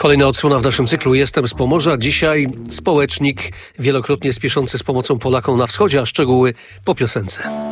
Kolejna odsłona w naszym cyklu Jestem z Pomorza. Dzisiaj społecznik wielokrotnie spieszący z pomocą Polakom na wschodzie, a szczegóły po piosence.